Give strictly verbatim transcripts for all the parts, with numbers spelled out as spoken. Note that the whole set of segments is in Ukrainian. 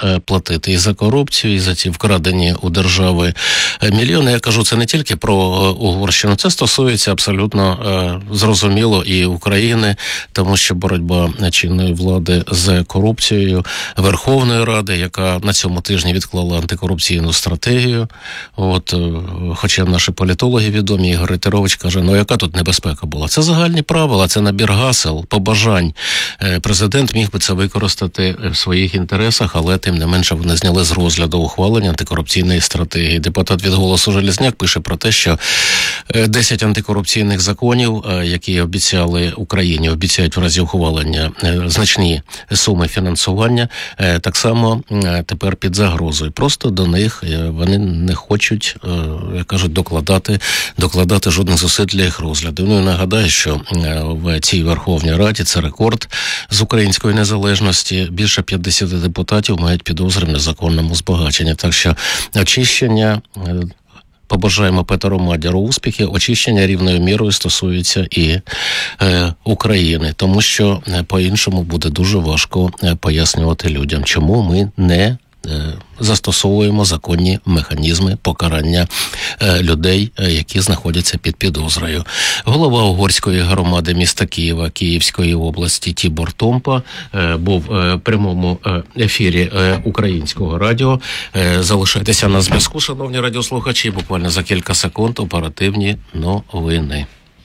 платити і за корупцію, і за ці вкрадені у держави мільйони. Я кажу, це не тільки про Угорщину, це стосується абсолютно зрозуміло і України, тому що боротьба чинної влади з корупцією, Верховної Ради, яка на цьому тижні відклала антикорупційну стратегію. От, хоча наші політологи відомі, Ігор Рейтерович каже, ну яка тут небезпека була? Це загальні правила, це набір гасел, побажань. Президент міг би це використати в своїх інтересах, але тим не менше вони зняли з розгляду ухвалення антикорупційної стратегії. Депутат від «Голосу» Железняк пише про те, що десять антикорупційних законів, які обіцяли Україні, обіцяють в разі ухвалення значні суми фінансування, так само тепер під загрозою. Просто до них вони не хочуть, як кажуть, докладати, докладати жодних зусиль для їх розгляду. Ну і нагадаю, що в цій Верховній Раді це рекорд з української незалежності. Більше п'ятдесят депутатів мають підозри в незаконному збагаченні. Так що очищення, побажаємо Петеру Мадяру успіхи, очищення рівною мірою стосується і е, України, тому що по-іншому буде дуже важко пояснювати людям, чому ми не застосовуємо законні механізми покарання людей, які знаходяться під підозрою. Голова угорської громади міста Києва, Київської області Тібор Томпа був в прямому ефірі Українського радіо. Залишайтеся на зв'язку, шановні радіослухачі, буквально за кілька секунд оперативні новини.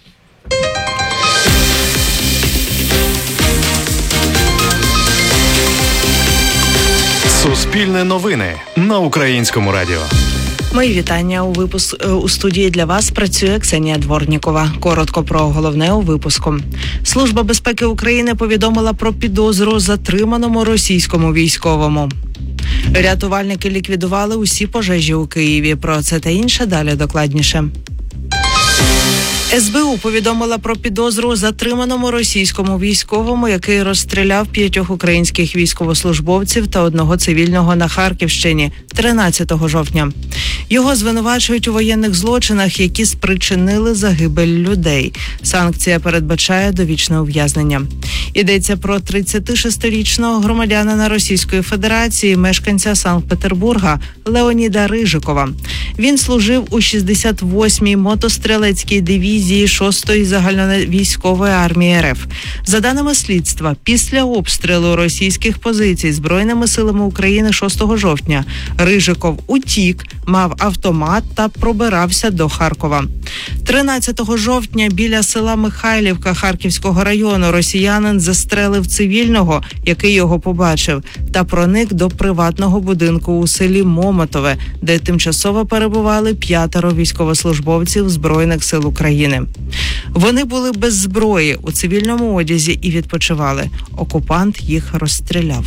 Суспільне новини на Українському радіо. Мої вітання. У випуск у студії для вас працює Ксенія Дворнікова. Коротко про головне у випуску. Служба безпеки України повідомила про підозру затриманому російському військовому. Рятувальники ліквідували усі пожежі у Києві. Про це та інше далі докладніше. ес бе у повідомила про підозру затриманому російському військовому, який розстріляв п'ятьох українських військовослужбовців та одного цивільного на Харківщині тринадцятого жовтня. Його звинувачують у воєнних злочинах, які спричинили загибель людей. Санкція передбачає довічне ув'язнення. Йдеться про тридцятишестирічного громадянина Російської Федерації, мешканця Санкт-Петербурга Леоніда Рижикова. Він служив у шістдесят восьмій мотострілецькій дивізії шостої загальновійськової армії РФ. За даними слідства, після обстрілу російських позицій Збройними силами України шостого жовтня Рижиков утік, мав автомат та пробирався до Харкова. тринадцятого жовтня біля села Михайлівка Харківського району росіянин застрелив цивільного, який його побачив, та проник до приватного будинку у селі Момотове, де тимчасово перебували п'ятеро військовослужбовців Збройних сил України. Вони були без зброї, у цивільному одязі і відпочивали. Окупант їх розстріляв.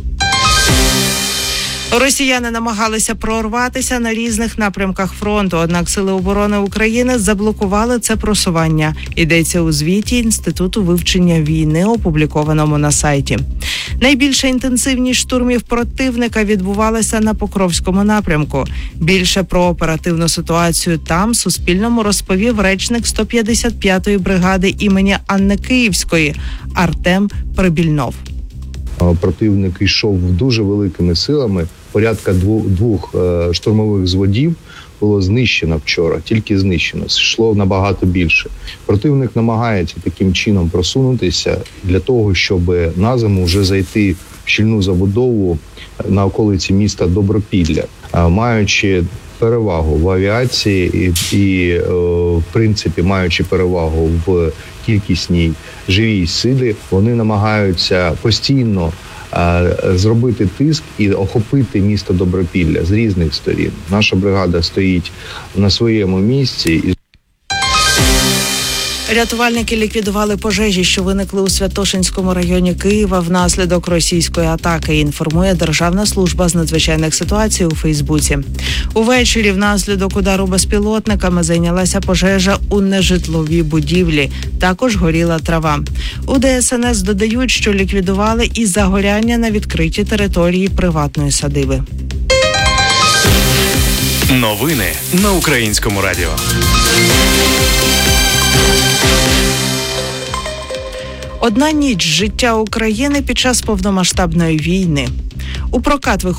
Росіяни намагалися прорватися на різних напрямках фронту, однак Сили оборони України заблокували це просування. Йдеться у звіті Інституту вивчення війни, опублікованому на сайті. Найбільша інтенсивність штурмів противника відбувалася на Покровському напрямку. Більше про оперативну ситуацію там Суспільному розповів речник сто п'ятдесят п'ятої бригади імені Анни Київської Артем Прибільнов. Противник йшов дуже великими силами. Порядка двох, двох е, штурмових зводів було знищено вчора, тільки знищено. Йшло набагато більше. Противник намагається таким чином просунутися для того, щоб на зиму вже зайти в щільну забудову на околиці міста Добропілля, маючи перевагу в авіації і, і в принципі, маючи перевагу в кількісній живій силі, вони намагаються постійно зробити тиск і охопити місто Добропілля з різних сторін. Наша бригада стоїть на своєму місці. І рятувальники ліквідували пожежі, що виникли у Святошинському районі Києва внаслідок російської атаки, інформує Державна служба з надзвичайних ситуацій у Фейсбуці. Увечері внаслідок удару безпілотниками зайнялася пожежа у нежитловій будівлі. Також горіла трава. У Де Ес Ен Ес додають, що ліквідували і загоряння на відкритій території приватної садиби. Новини на Українському радіо. Одна ніч життя України під час повномасштабної війни. У прокат виходить